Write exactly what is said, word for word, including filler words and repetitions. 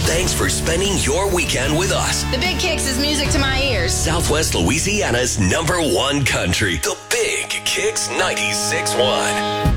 Thanks for spending your weekend with us. The Big Kicks is music to my ears. Southwest Louisiana's number one country. The Big Kicks ninety-six point one.